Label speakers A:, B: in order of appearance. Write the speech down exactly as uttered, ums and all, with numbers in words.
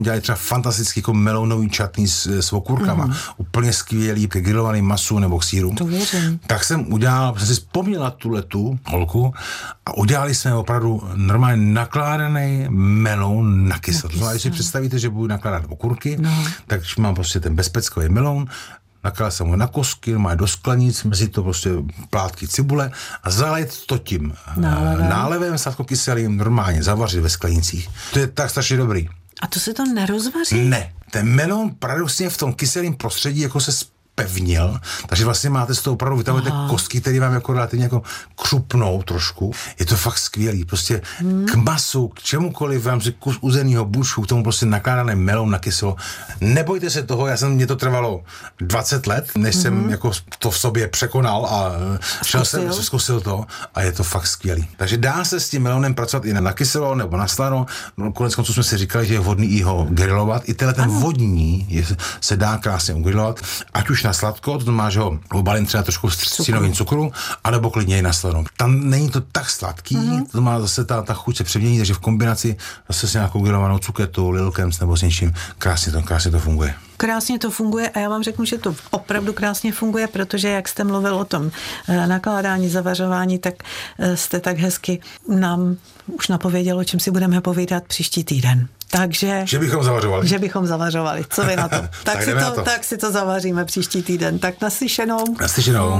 A: Dělali třeba fantastický jako melounový čatný s, s okurkama. Mm. Úplně skvělý ke grillovaným masu nebo k síru.
B: To věřím.
A: Tak jsem udělal, jsem si vzpomněl na tuhletu holku a udělali jsme opravdu normálně nakládaný meloun na kyselinu. To znamená, když si představíte, že budu nakládat okurky, no. tak mám prostě ten bezpeckový meloun, nakládal jsem ho na kosky, má do sklenic, mezi to prostě plátky cibule a zalet to tím nálevem, nálevem sladkokyselým, normálně zavařit ve sklenicích. To je tak strašně dobrý.
B: A to se to nerozvaří?
A: Ne. Ten meloun paradoxně v tom kyselém prostředí jako se spevnil, takže vlastně máte z toho opravdu vytahujete kostky, které vám jako relativně jako křupnou trošku. Je to fakt skvělý. Prostě hmm. k masu, k čemukoliv v rámci kus uzenýho bušu, k tomu prostě nakládané meloun na kyselo. Nebojte se toho, já jsem, mě to trvalo dvacet let, než hmm. jsem jako to v sobě překonal a šel jsem, zkusil to a je to fakt skvělý. Takže dá se s tím melounem pracovat i na kyselo nebo na slano. No, konec konců jsme si říkali, že je vhodný i ho grilovat. I tenhle ten vodní je, se dá krásně ugrilovat, ať už na sladko, to znamená, že ho obalím třeba trošku s třcinovým cukru, anebo klidně i na slano. Tam není to tak sladký, mm-hmm. to má zase ta, ta chuť se přemění, takže v kombinaci zase s nějakou grilovanou cuketou, lilkem nebo s něčím, krásně to, krásně to funguje.
B: Krásně to funguje a já vám řeknu, že to opravdu krásně funguje, protože jak jste mluvil o tom nakládání, zavařování, tak jste tak hezky nám už napověděl, o čem si budeme povídat příští týden. Takže...
A: Že bychom zavařovali.
B: Že bychom zavařovali. Co vy na to? tak,
A: tak,
B: si to,
A: na to.
B: tak si to zavaříme příští týden. Tak naslyšenou.
A: Naslyšenou.